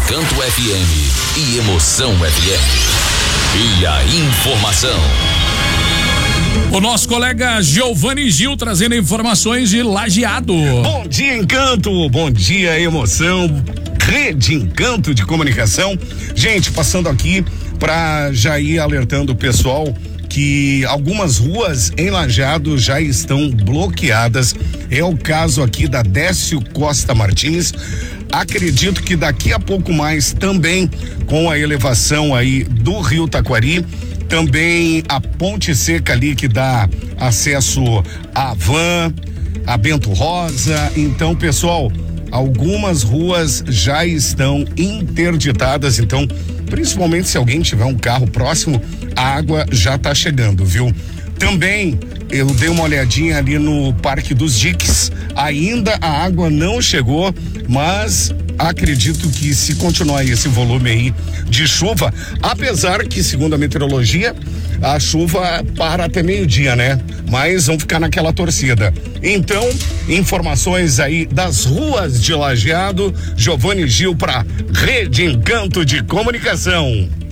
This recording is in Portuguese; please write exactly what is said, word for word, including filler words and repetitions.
Encanto F M e Emoção F M. E a informação. O nosso colega Giovanni Gil trazendo informações de Lajeado. Bom dia, Encanto. Bom dia, Emoção. Rede Encanto de Comunicação. Gente, passando aqui para já ir alertando o pessoal que algumas ruas em Lajeado já estão bloqueadas. É o caso aqui da Décio Costa Martins. Acredito que daqui a pouco mais também com a elevação aí do Rio Taquari, também a ponte seca ali que dá acesso à Van, a Bento Rosa. Então, pessoal, algumas ruas já estão interditadas, então, principalmente se alguém tiver um carro próximo, a água já está chegando, viu? Também eu dei uma olhadinha ali no Parque dos Diques, ainda a água não chegou, mas acredito que se continuar esse volume aí de chuva, apesar que, segundo a meteorologia, a chuva para até meio-dia, né? Mas vão ficar naquela torcida. Então, informações aí das ruas de Lajeado, Giovanni Gil para Rede Encanto de Comunicação.